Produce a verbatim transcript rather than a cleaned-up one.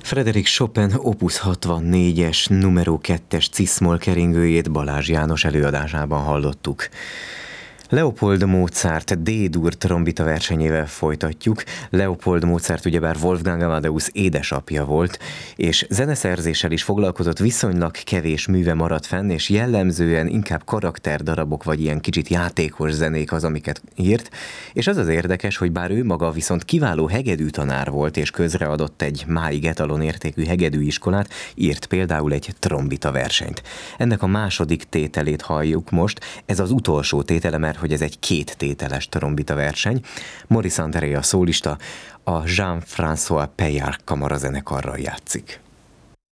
Frédéric Chopin opus hatvannégyes numero kettes ciszmol keringőjét Balázs János előadásában hallottuk. Leopold Mozart D-dur trombita versenyével folytatjuk. Leopold Mozart ugyebár Wolfgang Amadeus édesapja volt, és zeneszerzéssel is foglalkozott, viszonylag kevés műve maradt fenn, és jellemzően inkább karakterdarabok, vagy ilyen kicsit játékos zenék az, amiket írt. És az az érdekes, hogy bár ő maga viszont kiváló hegedű tanár volt, és közreadott egy máig etalon értékű hegedűiskolát, írt például egy trombita versenyt. Ennek a második tételét halljuk most, ez az utolsó tétele, mert hogy ez egy két tételes trombita verseny. Maurice André a szólista, a Jean-François Payard kamarazenekarral játszik.